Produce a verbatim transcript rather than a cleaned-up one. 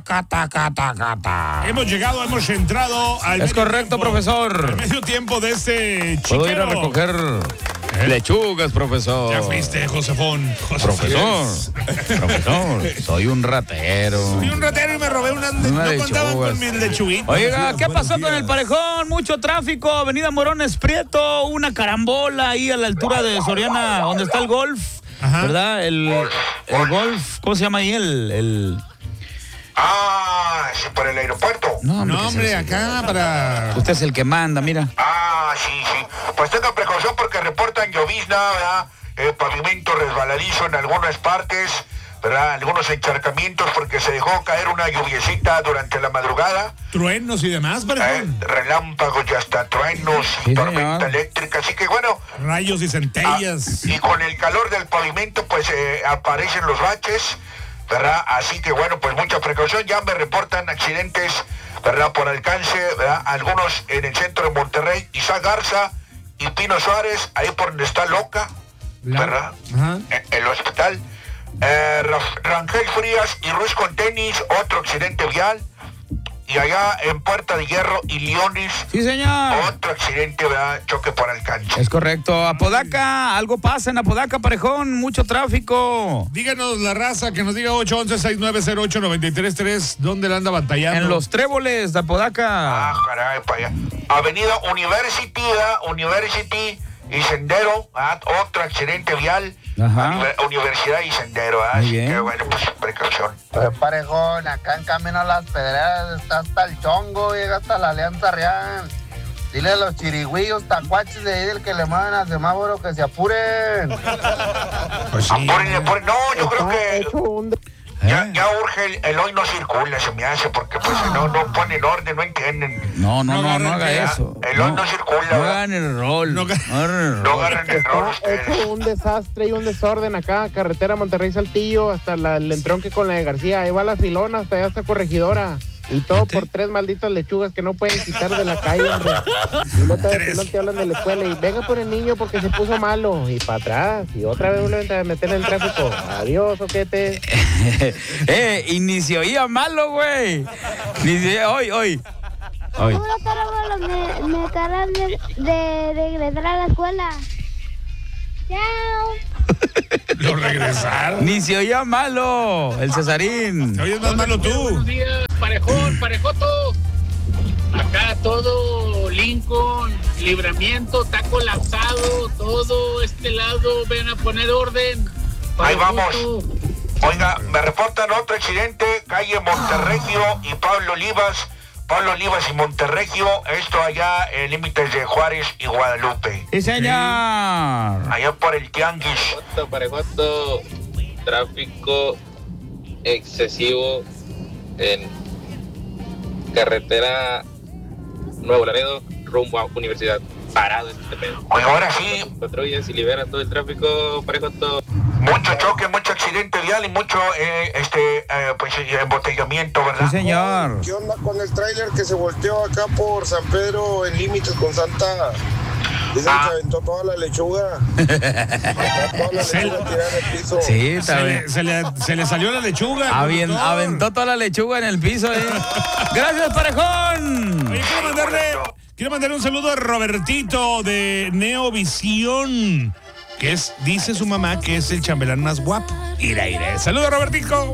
Cata, cata, cata. Hemos llegado, hemos entrado al Es correcto, tiempo, profesor. al medio tiempo de este chiquero. Puedo ir a recoger ¿Eh? lechugas, profesor. Ya fuiste, Josefón. Profesor, profesor, soy un ratero. Soy un ratero y me robé unas le- Una no lechugas. contaban con mis lechuguitas. Oiga, ¿qué pasó con el Parejón? Mucho tráfico, Avenida Morones Prieto, una carambola ahí a la altura de Soriana, donde está el golf, Ajá. ¿verdad? El, el golf, ¿cómo se llama ahí? El... el... Ah, sí, por el aeropuerto. No, No, ¿qué es hombre, eso? acá para... Usted es el que manda, mira. Ah, sí, sí. Pues tengan precaución porque reportan llovizna, ¿verdad? Eh, pavimento resbaladizo en algunas partes, ¿verdad? Algunos encharcamientos porque se dejó caer una lluviecita durante la madrugada. Truenos y demás, ¿eh? Parejón. Relámpagos y hasta truenos y Sí, tormenta señor. eléctrica. Así que bueno, Rayos y ah, centellas. y con el calor del pavimento pues eh, aparecen los baches, ¿verdad? Así que bueno, pues mucha precaución. Ya me reportan accidentes, ¿verdad? Por alcance, ¿verdad? Algunos en el centro de Monterrey, Isaac Garza y Pino Suárez, ahí por donde está Loca, ¿verdad? Ajá. En el hospital. Eh, Ra- Rangel Frías y Ruiz con tenis, otro accidente vial. Y allá en Puerta de Hierro y Leones, Sí, señor. otro accidente, ¿verdad? Choque por alcance. Es correcto. Apodaca, algo pasa en Apodaca, Parejón, mucho tráfico. Díganos la raza, que nos diga ocho once, seis nueve cero ocho, nueve tres tres, ¿dónde la anda batallando? En los tréboles de Apodaca. Ah, caray, para allá. Avenida University, ¿verdad? University y Sendero, ¿verdad? Otro accidente vial. Ajá. Univer- Universidad y Sendero, ¿verdad? Muy Así bien. que bueno, pues precaución. Pues Parejón, acá en camino a las pedreras está hasta el chongo, llega hasta la Alianza Real. Dile a los chirigüillos, tacuaches de ahí del que le mandan al semáforo que se apuren. Pues sí. Apúrenle, apúrenle. No, yo creo que Hecho un ya, ¿Eh? ya urge el, el hoy no circula, se me hace, porque pues si no, no ponen orden, no entienden. No, no, No no, no, agarren haga ya. eso. El hoy no circula, No ¿verdad? hagan el rol. No No hagan- hagan el No rol. agarran el rol Está ustedes. hecho un desastre y un desorden acá, carretera Monterrey-Saltillo, hasta la, el entronque con la de García. Ahí va la filona, hasta allá está Corregidora. Y todo por tres malditas lechugas que no pueden quitar de la calle, hombre. Y no te, Tres. no te hablan de la escuela. Y venga por el niño porque se puso malo. Y para atrás. Y otra vez vuelven a meter en el tráfico. Adiós, oquete. eh, y ni se oía malo, güey. Ni se oía, hoy, hoy. Hoy. Puro toro, me, me acaban de, de regresar a la escuela. Chao. Lo regresaron. Ni se oía malo, el Cesarín. Te oyes más malo tú. Buenos días, Parejón, Parejoto. Acá todo Lincoln, Libramiento, está colapsado, todo este lado, ven a poner orden. Ahí vamos. Parejoto. Oiga, me reportan otro accidente, calle Monterregio y Pablo Olivas. Pablo Olivas y Monterregio, esto allá en límites de Juárez y Guadalupe. Sí, señor. Allá por el Tianguis. Parejoto, Parejoto, tráfico excesivo en carretera Nuevo Laredo rumbo a Universidad. Parado este pedo. Oiga, ahora sí, Patrullas y liberan todo el tráfico, Parejoto. mucho choque, mucho accidente vial y mucho eh, este eh, pues eh, embotellamiento, Sí, ¿verdad? señor. ¿Qué onda con el tráiler que se volteó acá por San Pedro en límites con Santa? Dicen Ah. que aventó toda la lechuga. Acá toda la Se- lechuga tirada en el piso. Sí, está Se bien. le, se, le, se le salió la lechuga. Avien- conductor. aventó toda la lechuga en el piso, eh. Gracias, Parejón. Oye, quiero mandarle, quiero mandarle un saludo a Robertito de Neovisión, que es, dice su mamá que es el chambelán más guapo. Ira, ira. Saludos, Robertico.